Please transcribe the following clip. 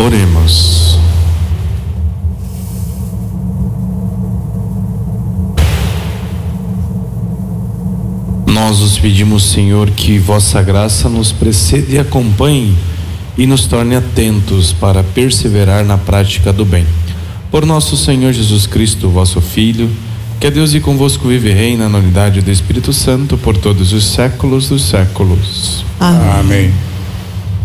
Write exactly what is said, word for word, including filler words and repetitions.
Oremos. Nós os pedimos, Senhor, que vossa graça nos preceda e acompanhe e nos torne atentos para perseverar na prática do bem. Por nosso Senhor Jesus Cristo, vosso Filho, que é Deus e convosco vive e reina na unidade do Espírito Santo por todos os séculos dos séculos. Amém. Amém.